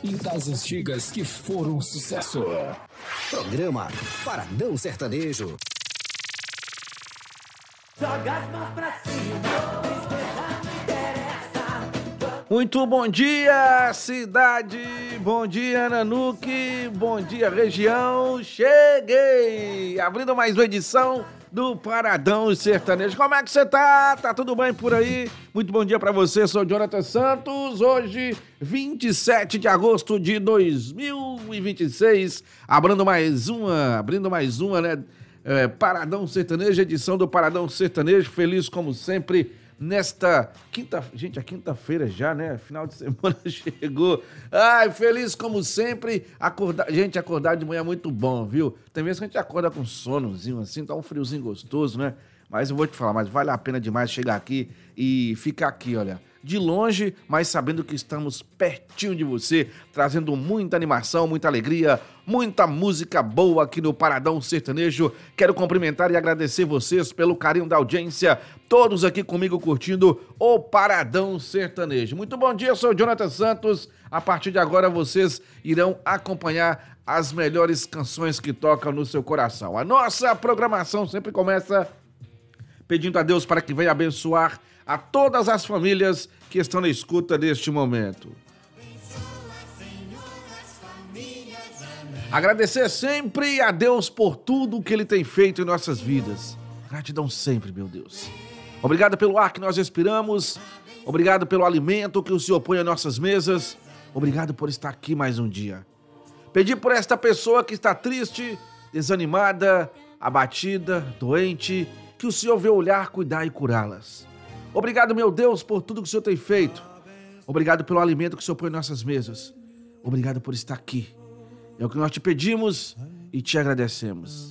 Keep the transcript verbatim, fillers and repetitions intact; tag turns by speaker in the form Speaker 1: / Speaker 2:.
Speaker 1: e das antigas que foram um sucesso.
Speaker 2: Programa Paradão Sertanejo.
Speaker 3: Joga as mãos pra cima, diz coisa não interessa.
Speaker 4: Muito bom dia, cidade! Bom dia, Nanuque! Bom dia, região! Cheguei! Abrindo mais uma edição do Paradão Sertanejo. Como é que você tá? Tá tudo bem por aí? Muito bom dia pra você, sou o Jonathan Santos. Hoje, vinte e sete de agosto de dois mil e vinte e seis, abrindo mais uma, abrindo mais uma, né? É, Paradão Sertanejo, edição do Paradão Sertanejo. Feliz como sempre nesta quinta... Gente, a quinta-feira já, né? Final de semana chegou. Ai, feliz como sempre. Acordar... Gente, acordar de manhã é muito bom, viu? Tem vezes que a gente acorda com sonozinho assim, tá um friozinho gostoso, né? Mas eu vou te falar, mas vale a pena demais chegar aqui e ficar aqui, olha, de longe, mas sabendo que estamos pertinho de você, trazendo muita animação, muita alegria, muita música boa aqui no Paradão Sertanejo. Quero cumprimentar e agradecer vocês pelo carinho da audiência, todos aqui comigo curtindo o Paradão Sertanejo. Muito bom dia, eu sou o Jonathan Santos. A partir de agora vocês irão acompanhar as melhores canções que tocam no seu coração. A nossa programação sempre começa pedindo a Deus para que venha abençoar a todas as famílias que estão na escuta neste momento. Agradecer sempre a Deus por tudo que Ele tem feito em nossas vidas. Gratidão sempre, meu Deus. Obrigado pelo ar que nós respiramos. Obrigado pelo alimento que o Senhor põe em nossas mesas. Obrigado por estar aqui mais um dia. Pedir por esta pessoa que está triste, desanimada, abatida, doente, que o Senhor venha olhar, cuidar e curá-las. Obrigado, meu Deus, por tudo que o Senhor tem feito. Obrigado pelo alimento que o Senhor põe em nossas mesas. Obrigado por estar aqui. É o que nós te pedimos e te agradecemos.